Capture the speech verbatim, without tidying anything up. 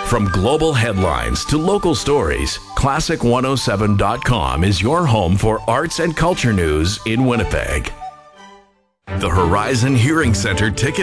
From global headlines to local stories, classic one oh seven dot com is your home for arts and culture news in Winnipeg. The Horizon Hearing Center ticket